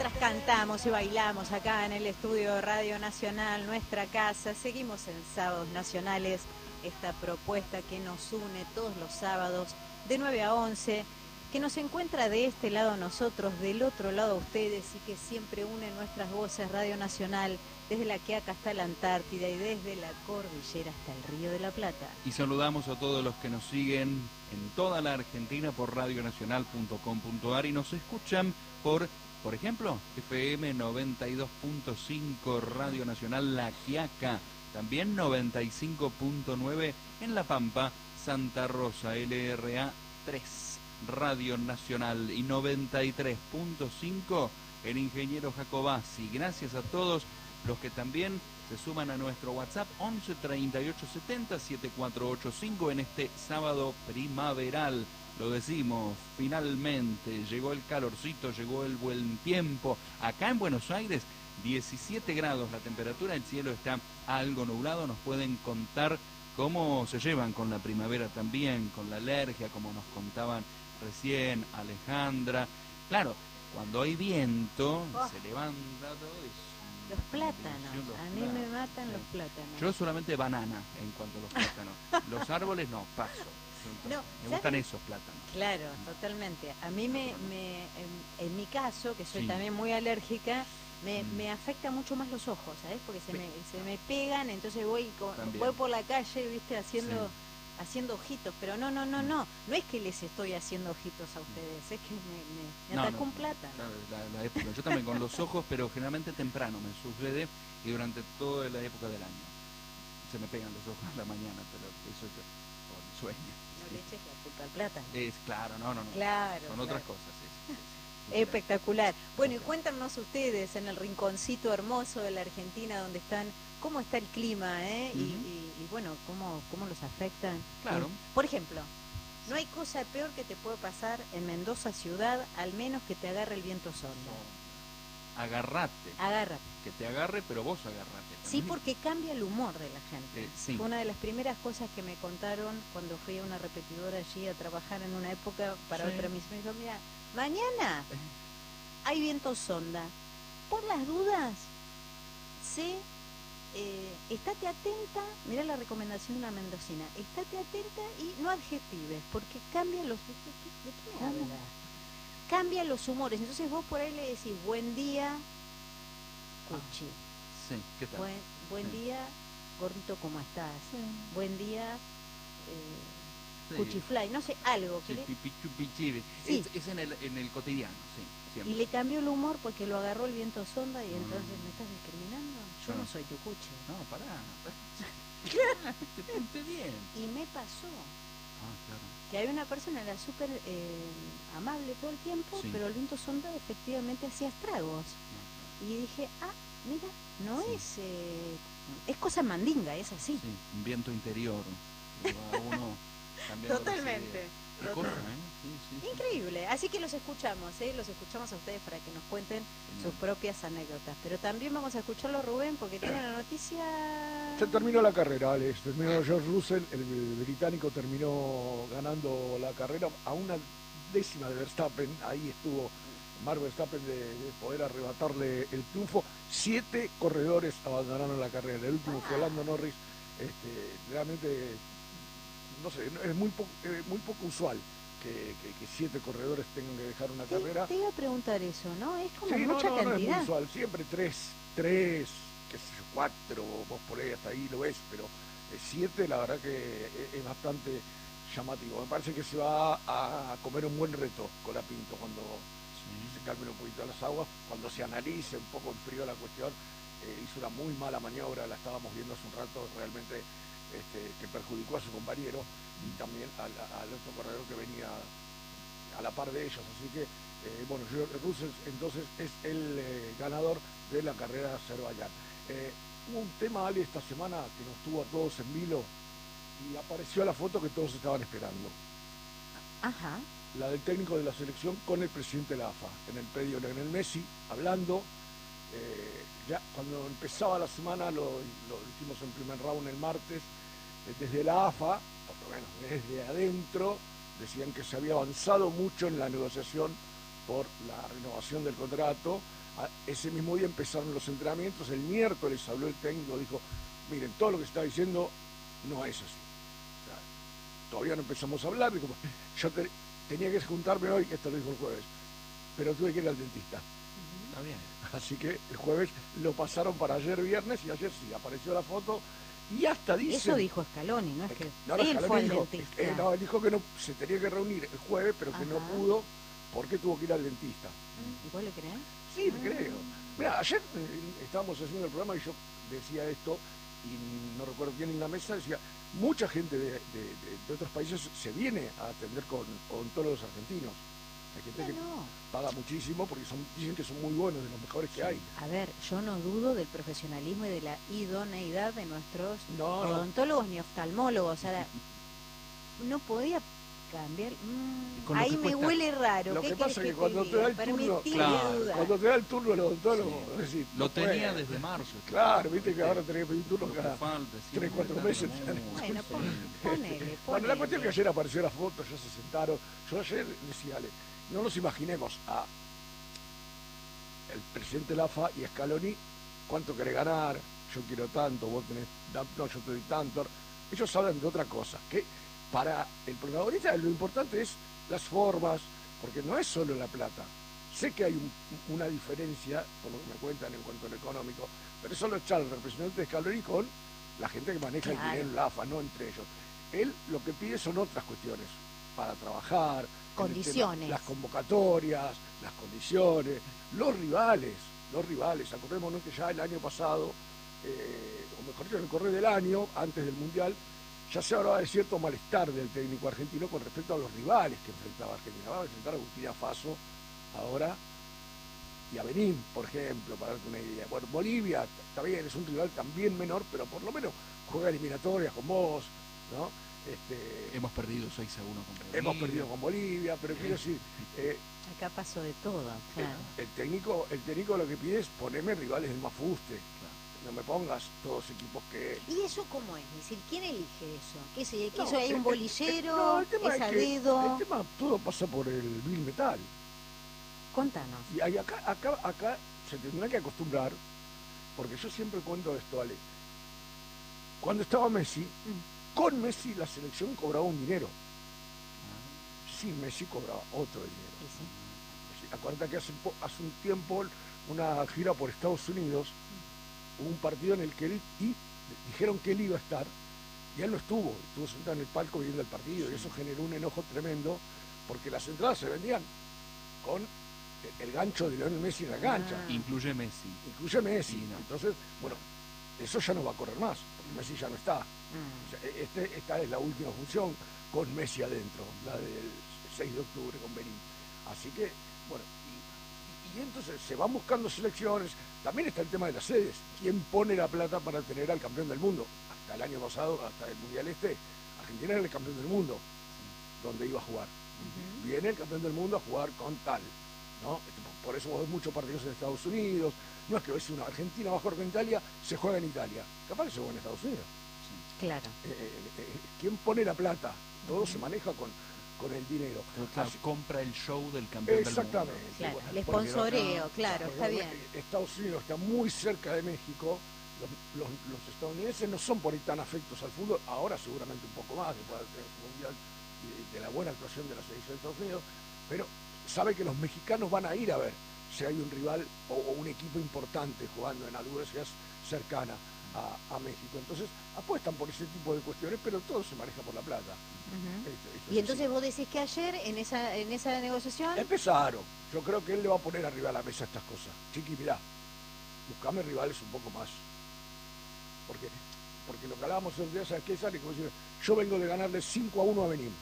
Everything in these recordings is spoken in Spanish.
mientras cantamos y bailamos acá en el estudio de Radio Nacional, nuestra casa, seguimos en Sábados Nacionales, esta propuesta que nos une todos los sábados de 9 a 11, que nos encuentra de este lado nosotros, del otro lado ustedes, y que siempre une nuestras voces. Radio Nacional, desde La Quiaca hasta la Antártida y desde la cordillera hasta el Río de la Plata. Y saludamos a todos los que nos siguen en toda la Argentina por radionacional.com.ar y nos escuchan por ejemplo, FM 92.5 Radio Nacional La Quiaca, también 95.9 en La Pampa, Santa Rosa, LRA 3 Radio Nacional y 93.5 el Ingeniero Jacobasi. Gracias a todos los que también se suman a nuestro WhatsApp 11 38 70 7485 en este sábado primaveral. Lo decimos, finalmente llegó el calorcito, llegó el buen tiempo. Acá en Buenos Aires, 17 grados la temperatura, el cielo está algo nublado. Nos pueden contar cómo se llevan con la primavera también, con la alergia, como nos contaban recién Alejandra. Claro, cuando hay viento, se levanta todo eso. Los plátanos, a mí me matan los plátanos. Yo solamente banana en cuanto a los plátanos. Los árboles no, paso. No, me gustan esos plátanos. Claro, totalmente. A mí en mi caso, que soy también muy alérgica, me afecta mucho más los ojos, ¿sabes? Porque se me pegan, entonces voy por la calle, ¿viste? Haciendo ojitos, pero no es que les estoy haciendo ojitos a ustedes, es que me atacó un plátano. Claro, la época. Yo también con los ojos, pero generalmente temprano me sucede y durante toda la época del año. Se me pegan los ojos en la mañana, pero eso es por el sueño. No le eches la culpa al plátano. Claro, no. Claro, son otras cosas. Espectacular. Bueno, y cuéntanos ustedes en el rinconcito hermoso de la Argentina donde están, cómo está el clima, y bueno, cómo los afectan. Claro. Por ejemplo, no hay cosa peor que te puede pasar en Mendoza ciudad, al menos que te agarre el viento sonda. Agárrate. Agárrate. Que te agarre, pero vos agárrate. Sí, porque cambia el humor de la gente. Sí. Fue una de las primeras cosas que me contaron cuando fui a una repetidora allí a trabajar en una época para otra misión. Me dijo, mira, mañana hay viento sonda. Por las dudas, estate atenta, mirá la recomendación de una mendocina, estate atenta y no adjetives, porque cambian los... ¿De qué me habla? Cambian los humores. Entonces vos por ahí le decís, buen día, Cuchi. Sí, ¿qué tal? Buen día, gordito, ¿cómo estás? Sí. Buen día, Cuchifly, no sé, algo. Sí, es en el cotidiano, sí. Siempre. Y le cambió el humor porque lo agarró el viento sonda y entonces me estás discriminando. Yo no soy tu Cuchi. No, pará. Te pinté bien. Y me pasó. Claro. Que hay una persona, era súper amable todo el tiempo, pero el viento sonda efectivamente hacía estragos. Y dije, mira, no es cosa mandinga, es así. Sí, un viento interior. Uno Totalmente. Cosa, sí. Increíble, así que los escuchamos a ustedes para que nos cuenten sus propias anécdotas. Pero también vamos a escucharlo, Rubén, porque tiene la noticia... Se terminó la carrera, Alex. Terminó George Russell, el británico terminó ganando la carrera a una décima de Verstappen. Ahí estuvo Max Verstappen de poder arrebatarle el triunfo. 7 corredores abandonaron la carrera. El último fue Lando Norris. Realmente, no sé, es muy poco usual que 7 corredores tengan que dejar una carrera. Te iba a preguntar eso, ¿no? Es como sí, mucha cantidad. No es muy usual. Siempre 3, qué sé yo, 4, vos por ahí hasta ahí lo ves, pero 7 la verdad que es bastante llamativo. Me parece que se va a comer un buen reto Colapinto cuando se calmen un poquito las aguas, cuando se analice un poco el frío de la cuestión. Hizo una muy mala maniobra, la estábamos viendo hace un rato, realmente que perjudicó a su compañero y también al otro corredor que venía a la par de ellos. Así que, Russell entonces es el ganador de la carrera de Azerbaiyán. Hubo un tema, Ale, esta semana que nos tuvo a todos en vilo y apareció la foto que todos estaban esperando. Ajá. La del técnico de la selección con el presidente de la AFA, en el predio Lionel Messi, hablando. Ya cuando empezaba la semana, lo hicimos en primer round el martes, desde la AFA, por lo menos desde adentro, decían que se había avanzado mucho en la negociación por la renovación del contrato, Ese mismo día empezaron los entrenamientos, el miércoles habló el técnico, dijo, miren, todo lo que se está diciendo no es así. O sea, todavía no empezamos a hablar, dijo, yo tenía que juntarme hoy, esto lo dijo el jueves, pero tuve que ir al dentista. Está bien. Así que el jueves lo pasaron para ayer viernes y ayer sí, apareció la foto y hasta dice... Eso dijo Scaloni, no es que no, él Scaloni fue al dijo, dentista. no, él dijo que no se tenía que reunir el jueves, pero que no pudo porque tuvo que ir al dentista. ¿Y vos le crees? Sí, le creo. Mira, ayer estábamos haciendo el programa y yo decía esto, y no recuerdo quién en la mesa, decía, mucha gente de otros países se viene a atender con odontólogos argentinos. Hay gente que paga muchísimo porque dicen que son muy buenos, de los mejores que hay. A ver, yo no dudo del profesionalismo y de la idoneidad de nuestros odontólogos ni oftalmólogos. O sea, no podía cambiar. Ahí me huele raro. Lo ¿Qué que pasa es que te cuando te da el turno, cuando te da el turno el odontólogo, sí, decir, lo tenía desde marzo. Claro, viste que ahora tenés que pedir turno cada 3, 4 meses. Bueno, ponele. Bueno, la cuestión es que ayer apareció la foto, ya se sentaron. Yo ayer decía, no nos imaginemos a el presidente de la AFA y Scaloni cuánto querés ganar, yo quiero tanto, vos tenés, no, yo te doy tanto. Ellos hablan de otra cosa, que para el protagonista lo importante es las formas, porque no es solo la plata. Sé que hay una diferencia, por lo que me cuentan en cuanto a lo económico, pero eso lo echa el representante de Scaloni con la gente que maneja el dinero en la AFA, no entre ellos. Él lo que pide son otras cuestiones, para trabajar, condiciones, las convocatorias, las condiciones, los rivales, acordémonos que ya el año pasado, o mejor dicho, en el correr del año, antes del Mundial, ya se hablaba de cierto malestar del técnico argentino con respecto a los rivales que enfrentaba Argentina. Va a enfrentar a Burkina Faso ahora y a Benín, por ejemplo, para darte una idea. Bueno, Bolivia, está bien, es un rival también menor, pero por lo menos juega eliminatorias con vos, ¿no? Hemos perdido 6-1 con Bolivia. Hemos perdido con Bolivia, pero quiero decir... acá pasó de todo, claro. El técnico lo que pide es ponerme rivales del más fuste. Claro. No me pongas todos equipos que... ¿Y eso cómo es? Es decir, ¿quién elige eso? ¿Qué sé? ¿Que eso hay un bolillero? El tema ¿Es a dedo? El tema, todo pasa por el Bill Metal. Contanos. Y acá se tendrá que acostumbrar, porque yo siempre cuento esto, Ale. Cuando estaba Messi... Con Messi la selección cobraba un dinero. Sin Messi cobraba otro dinero. Sí. Acuérdate que hace un tiempo una gira por Estados Unidos, hubo un partido en el que él dijeron que él iba a estar y él no estuvo sentado en el palco viendo el partido y eso generó un enojo tremendo porque las entradas se vendían con el gancho de Lionel Messi en la cancha. Incluye Messi. Sí, no. Entonces, bueno, eso ya no va a correr más, porque Messi ya no está. O sea, esta es la última función con Messi adentro, la del 6 de octubre con Benín. Así que, bueno, y entonces se van buscando selecciones. También está el tema de las sedes. ¿Quién pone la plata para tener al campeón del mundo? Hasta el año pasado, hasta el Mundial Argentina era el campeón del mundo, donde iba a jugar. Viene el campeón del mundo a jugar con tal, ¿no? Por eso vos ves muchos partidos en Estados Unidos. No es que ves una Argentina va a jugar con Italia, se juega en Italia. Capaz que se juega en Estados Unidos. Claro. ¿Quién pone la plata? Todo se maneja con el dinero. Claro, compra el show del campeón del mundo. Exactamente. Claro, Bueno, el sponsoreo, claro, está bien. Estados Unidos está muy cerca de México. Los estadounidenses no son por ahí tan afectos al fútbol, ahora seguramente un poco más, después del Mundial de la buena actuación de la selección de Estados Unidos, pero sabe que los mexicanos van a ir a ver si hay un rival o un equipo importante jugando en alguna ciudad cercana a México. Entonces apuestan por ese tipo de cuestiones, pero todo se maneja por la plata. Y entonces vos decís que ayer en esa negociación... Empezaron. Yo creo que él le va a poner arriba a la mesa estas cosas. Chiqui, mirá, buscame rivales un poco más. Porque lo que hablábamos el día, ¿sabes qué? Sale como decir, yo vengo de ganarle 5-1 a Benín.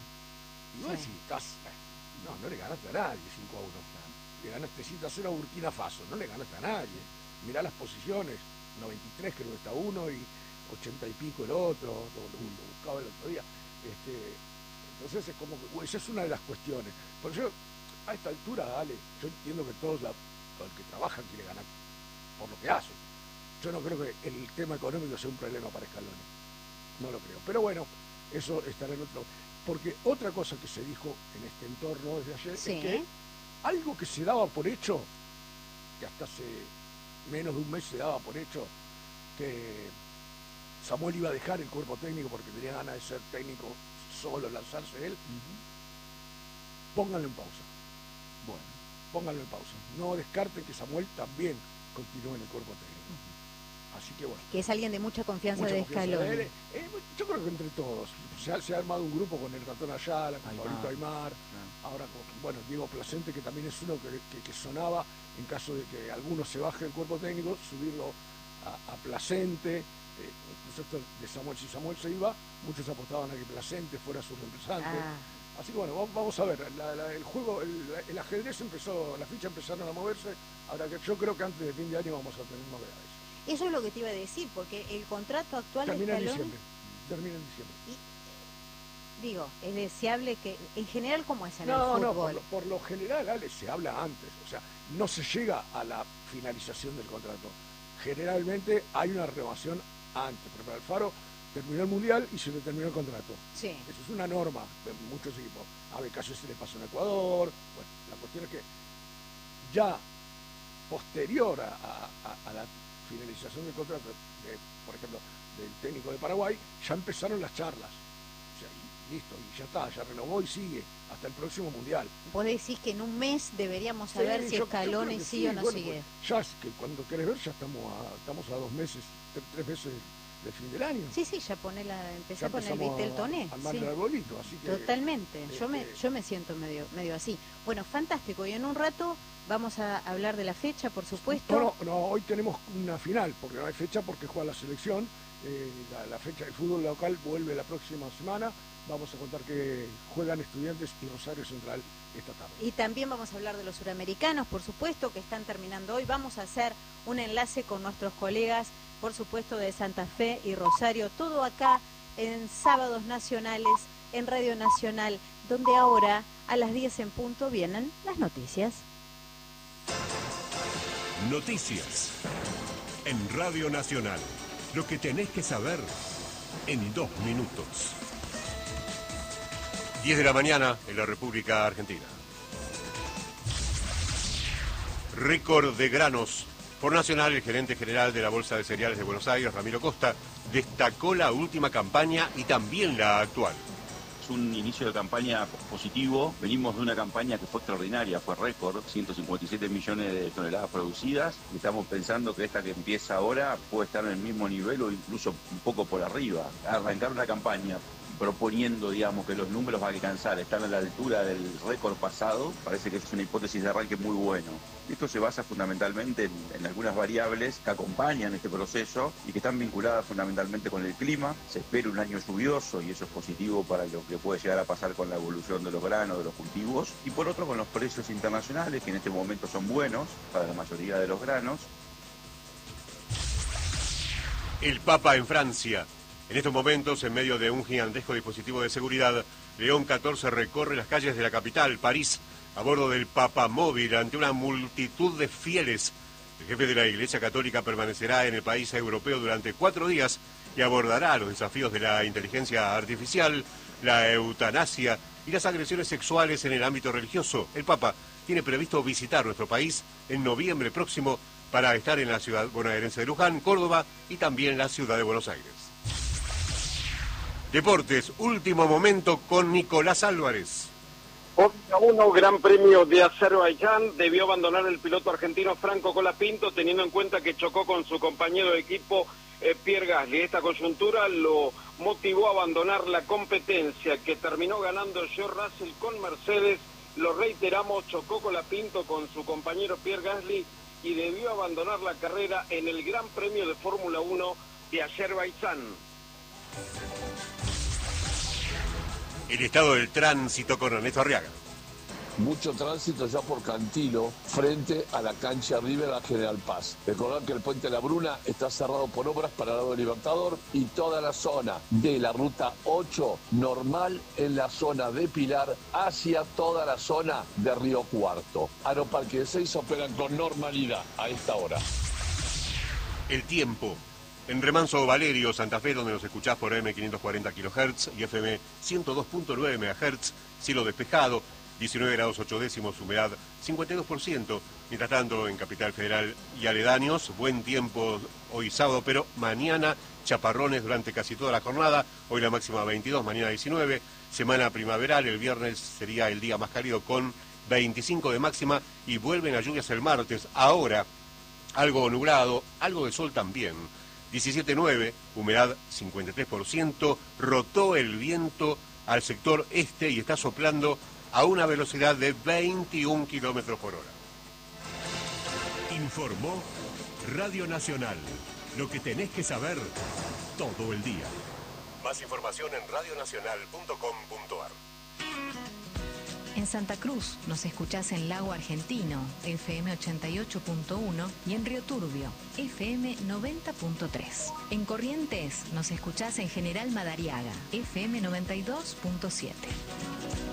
Y vos decís, no le ganaste a nadie 5-1. Le ganaste 7-0 a Burkina Faso, no le ganaste a nadie. Mirá las posiciones, 93 creo que está uno y 80 y pico el otro, lo buscaba el otro día. Entonces es como que esa es una de las cuestiones. Pero yo, a esta altura, Ale, yo entiendo que todos el que trabaja quiere ganar por lo que hace. Yo no creo que el tema económico sea un problema para Scaloni. No lo creo. Pero bueno, eso estará en otro. Porque otra cosa que se dijo en este entorno desde ayer es que algo que se daba por hecho que hasta hace menos de un mes se daba por hecho que Samuel iba a dejar el cuerpo técnico porque tenía ganas de ser técnico solo, lanzarse él. Pónganlo en pausa. Bueno. Pónganlo en pausa. No descarten que Samuel también continúe en el cuerpo técnico. Así que bueno. Que es alguien de mucha confianza de Scaloni. Yo creo que entre todos. Se ha armado un grupo con el Ratón Ayala, con Pablito Aymar, ahora con, bueno, Diego Placente, que también es uno que sonaba en caso de que alguno se baje del cuerpo técnico, subirlo a Placente. Incluso esto de Samuel, si Samuel se iba, muchos apostaban a que Placente fuera su reemplazante. Así que bueno, vamos a ver, el juego, el ajedrez empezó, las fichas empezaron a moverse. Ahora que yo creo que antes de fin de año vamos a tener novedades. Eso es lo que te iba a decir, porque el contrato actual termina de Scaloni... Termina en diciembre. Digo, es deseable que, en general, ¿cómo es en el fútbol? No, por lo general, Ale, se habla antes. O sea, no se llega a la finalización del contrato. Generalmente hay una renovación antes. Por ejemplo, Alfaro terminó el Mundial y se le terminó el contrato. Sí. Eso es una norma de muchos equipos. A Becasio se le pasó en Ecuador. Bueno, la cuestión es que ya posterior a la finalización del contrato, por ejemplo, del técnico de Paraguay, ya empezaron las charlas. O sea, y listo, y ya está, ya renovó y sigue hasta el próximo Mundial. Vos decís que en un mes deberíamos saber si Scaloni sí o no sigue. Pues, ya es que cuando querés ver, ya estamos a 2 meses, 3 meses del fin del año. Sí, ya empecé con el Vitel Toné. Sí. El arbolito, así que, totalmente, yo me siento medio así. Bueno, fantástico, y en un rato vamos a hablar de la fecha, por supuesto. No, hoy tenemos una final, porque no hay fecha porque juega la selección. La fecha del fútbol local vuelve la próxima semana. Vamos a contar que juegan Estudiantes y Rosario Central esta tarde. Y también vamos a hablar de los suramericanos, por supuesto, que están terminando hoy. Vamos a hacer un enlace con nuestros colegas, por supuesto, de Santa Fe y Rosario. Todo acá en Sábados Nacionales, en Radio Nacional, donde ahora a las 10 en punto vienen las noticias. Noticias en Radio Nacional. Lo que tenés que saber en 2 minutos. 10 de la mañana en la República Argentina. Récord de granos. Por Nacional, el gerente general de la Bolsa de Cereales de Buenos Aires, Ramiro Costa, destacó la última campaña y también la actual. Un inicio de campaña positivo. Venimos de una campaña que fue extraordinaria, fue récord, 157 millones de toneladas producidas, y estamos pensando que esta que empieza ahora puede estar en el mismo nivel o incluso un poco por arriba. Arrancar una campaña proponiendo, digamos, que los números a alcanzar están a la altura del récord pasado, parece que es una hipótesis de arranque muy bueno. Esto se basa fundamentalmente en algunas variables que acompañan este proceso y que están vinculadas fundamentalmente con el clima. Se espera un año lluvioso y eso es positivo para lo que puede llegar a pasar con la evolución de los granos, de los cultivos. Y por otro, con los precios internacionales, que en este momento son buenos para la mayoría de los granos. El Papa en Francia. En estos momentos, en medio de un gigantesco dispositivo de seguridad, León XIV recorre las calles de la capital, París, a bordo del Papamóvil, ante una multitud de fieles. El jefe de la Iglesia Católica permanecerá en el país europeo durante 4 días y abordará los desafíos de la inteligencia artificial, la eutanasia y las agresiones sexuales en el ámbito religioso. El Papa tiene previsto visitar nuestro país en noviembre próximo para estar en la ciudad bonaerense de Luján, Córdoba y también la ciudad de Buenos Aires. Deportes, último momento con Nicolás Álvarez. Fórmula 1, Gran Premio de Azerbaiyán, debió abandonar el piloto argentino Franco Colapinto, teniendo en cuenta que chocó con su compañero de equipo Pierre Gasly. Esta coyuntura lo motivó a abandonar la competencia, que terminó ganando George Russell con Mercedes. Lo reiteramos, chocó Colapinto con su compañero Pierre Gasly y debió abandonar la carrera en el Gran Premio de Fórmula 1 de Azerbaiyán. El estado del tránsito con Ernesto Arriaga. Mucho tránsito ya por Cantilo, frente a la cancha River a General Paz. Recordar que el puente La Bruna está cerrado por obras para el lado del Libertador y toda la zona de la ruta 8 normal en la zona de Pilar hacia toda la zona de Río Cuarto. Aeroparque 6 operan con normalidad a esta hora. El tiempo. En Remanso Valerio, Santa Fe, donde nos escuchás por AM 540 kHz y FM 102.9 MHz, cielo despejado. 19 grados 8 décimos, humedad 52%. Mientras tanto, en Capital Federal y aledaños, buen tiempo hoy sábado, pero mañana chaparrones durante casi toda la jornada. Hoy la máxima 22, mañana 19. Semana primaveral, el viernes sería el día más cálido con 25 de máxima y vuelven a lluvias el martes. Ahora, algo nublado, algo de sol también. 17.9, humedad 53%, rotó el viento al sector este y está soplando a una velocidad de 21 kilómetros por hora. Informó Radio Nacional. Lo que tenés que saber todo el día. Más información en radionacional.com.ar. En Santa Cruz nos escuchás en Lago Argentino, FM 88.1 y en Río Turbio, FM 90.3. En Corrientes nos escuchás en General Madariaga, FM 92.7.